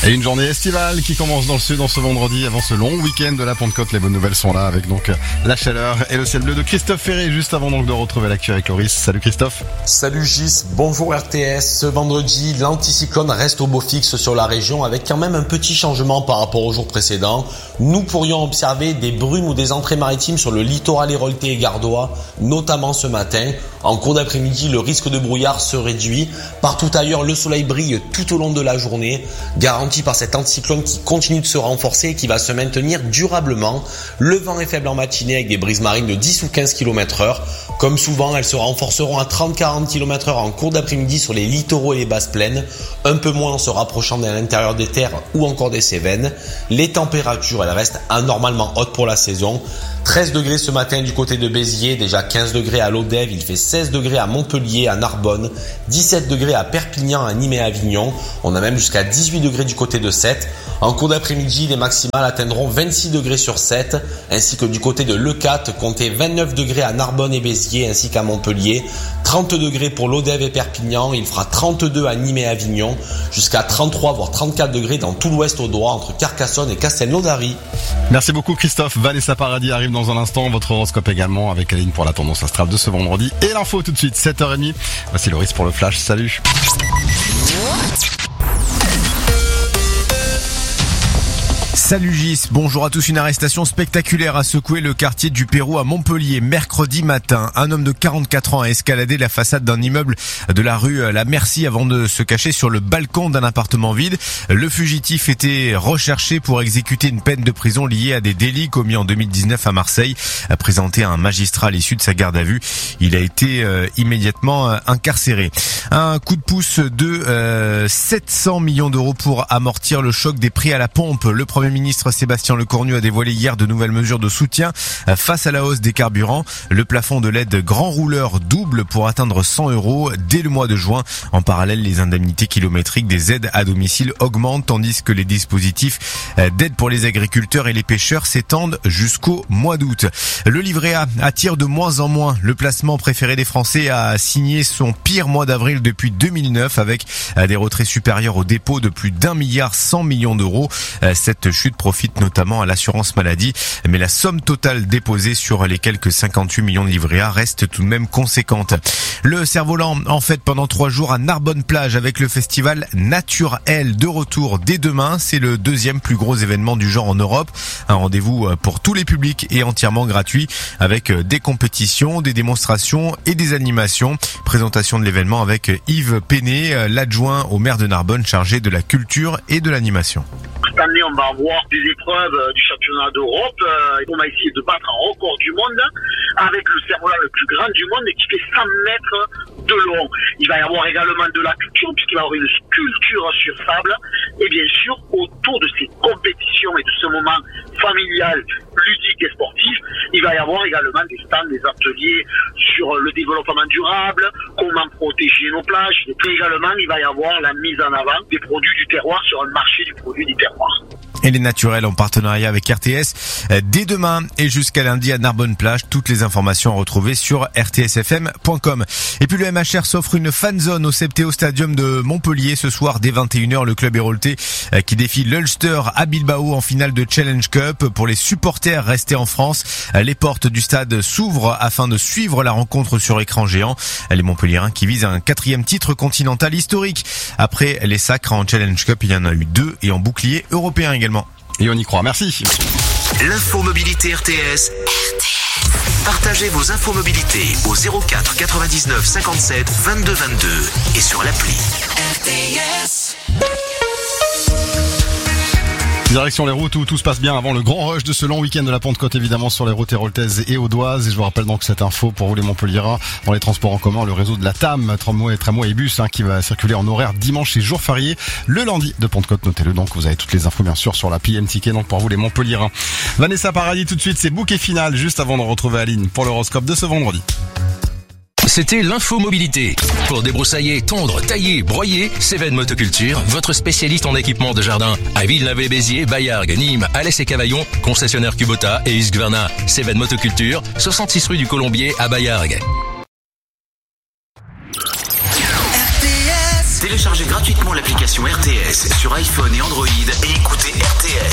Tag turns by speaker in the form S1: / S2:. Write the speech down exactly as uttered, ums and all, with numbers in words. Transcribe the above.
S1: Et une journée estivale qui commence dans le sud en ce vendredi avant ce long week-end de la Pentecôte. Les bonnes nouvelles sont là avec donc la chaleur et le ciel bleu de Christophe Ferré juste avant donc de retrouver l'actu avec Loris. Salut Christophe.
S2: Salut Gis, bonjour R T S. Ce vendredi, l'anticyclone reste au beau fixe sur la région avec quand même un petit changement par rapport aux jours précédents. Nous pourrions observer des brumes ou des entrées maritimes sur le littoral héroltais et gardois, notamment ce matin. En cours d'après-midi, le risque de brouillard se réduit. Partout ailleurs, le soleil brille tout au long de la journée, garanti par cet anticyclone qui continue de se renforcer et qui va se maintenir durablement. Le vent est faible en matinée avec des brises marines de dix ou quinze kilomètres heure. Comme souvent, elles se renforceront à trente à quarante kilomètres heure en cours d'après-midi sur les littoraux et les basses plaines, un peu moins en se rapprochant de l'intérieur des terres ou encore des Cévennes. Les températures, elles restent anormalement hautes pour la saison. treize degrés ce matin du côté de Béziers, déjà quinze degrés à Lodève, il fait seize degrés à Montpellier, à Narbonne, dix-sept degrés à Perpignan, à Nîmes et à Avignon. On a même jusqu'à dix-huit degrés du côté de Sète. En cours d'après-midi, les maximales atteindront vingt-six degrés sur Sète, ainsi que du côté de Leucate, comptez vingt-neuf degrés à Narbonne et Béziers, ainsi qu'à Montpellier, trente degrés pour Lodève et Perpignan, il fera trente-deux à Nîmes et Avignon, jusqu'à trente-trois voire trente-quatre degrés dans tout l'ouest audois entre Carcassonne et Castelnaudary.
S1: Merci beaucoup Christophe. Vanessa Paradis arrive dans un instant, votre horoscope également avec Aline pour la tendance astrale de ce vendredi et l'info tout de suite, sept heures trente. Voici Loris pour le flash, salut.
S3: Salut Gis, bonjour à tous. Une arrestation spectaculaire a secoué le quartier du Pérou à Montpellier mercredi matin. Un homme de quarante-quatre ans a escaladé la façade d'un immeuble de la rue La Merci avant de se cacher sur le balcon d'un appartement vide. Le fugitif était recherché pour exécuter une peine de prison liée à des délits commis en deux mille dix-neuf à Marseille. Présenté à un magistrat à l'issue de sa garde à vue, il a été euh, immédiatement euh, incarcéré. Un coup de pouce de euh, sept cents millions d'euros pour amortir le choc des prix à la pompe. Le premier Le ministre Sébastien Lecornu a dévoilé hier de nouvelles mesures de soutien face à la hausse des carburants. Le plafond de l'aide grand rouleur double pour atteindre cent euros dès le mois de juin. En parallèle, les indemnités kilométriques des aides à domicile augmentent tandis que les dispositifs d'aide pour les agriculteurs et les pêcheurs s'étendent jusqu'au mois d'août. Le livret A attire de moins en moins. Le placement préféré des Français a signé son pire mois d'avril depuis deux mille neuf avec des retraits supérieurs au dépôt de plus d'un milliard cent millions d'euros. Cette chute profite notamment à l'assurance maladie, mais la somme totale déposée sur les quelques cinquante-huit millions de livrets A reste tout de même conséquente. Le cerf-volant en fête pendant trois jours à Narbonne-Plage avec le festival Naturel de retour dès demain. C'est le deuxième plus gros événement du genre en Europe. Un rendez-vous pour tous les publics et entièrement gratuit avec des compétitions, des démonstrations et des animations. Présentation de l'événement avec Yves Péné, l'adjoint au maire de Narbonne chargé de la culture et de l'animation.
S4: Cette année, on va avoir des épreuves du championnat d'Europe. On va essayer de battre un record du monde avec le cerf-volant le plus grand du monde qui fait cent mètres de long. Il va y avoir également de la culture puisqu'il va y avoir une sculpture sur sable. Et bien sûr, autour de ces compétitions et de ce moment familial, ludique et sportif, il va y avoir également des stands, des ateliers sur le développement durable, comment protéger nos plages. Et puis également, il va y avoir la mise en avant des produits du terroir sur un marché du produit du terroir.
S3: Et les naturels en partenariat avec R T S dès demain et jusqu'à lundi à Narbonne-Plage. Toutes les informations à retrouver sur r t s f m point com. Et puis le M H R s'offre une fan zone au Septéo Stadium de Montpellier ce soir dès vingt et une heures. Le club héroltais qui défie l'Ulster à Bilbao en finale de Challenge Cup. Pour les supporters restés en France, les portes du stade s'ouvrent afin de suivre la rencontre sur écran géant. Les Montpelliérains qui visent un quatrième titre continental historique. Après les sacres en Challenge Cup, il y en a eu deux et en bouclier européen également.
S1: Et on y croit, merci.
S5: L'info mobilité R T S. R T S. Partagez vos infos mobilité au zéro quatre quatre-vingt-dix-neuf cinquante-sept vingt-deux vingt-deux et sur l'appli. R T S.
S1: Direction les routes où tout se passe bien avant le grand rush de ce long week-end de la Pentecôte, évidemment sur les routes héroltaises et audoises. Et je vous rappelle donc cette info pour vous les Montpelliérains dans les transports en commun, le réseau de la T A M, tramway, tramway et bus hein, qui va circuler en horaire dimanche et jour férié. Le lundi de Pentecôte, notez-le donc, vous avez toutes les infos bien sûr sur la P M Ticket donc pour vous les Montpelliérains. Vanessa Paradis tout de suite, c'est bouquet final juste avant de retrouver Aline pour l'horoscope de ce vendredi.
S6: C'était l'info mobilité. Pour débroussailler, tondre, tailler, broyer, Cévennes Motoculture, votre spécialiste en équipement de jardin. À Villeneuve-Béziers, Baillargues, Nîmes, Alès et Cavaillon, concessionnaire Kubota et Husqvarna. Cévennes Motoculture, soixante-six rue du Colombier à Baillargues.
S5: Téléchargez gratuitement l'application R T S sur iPhone et Android et écoutez R T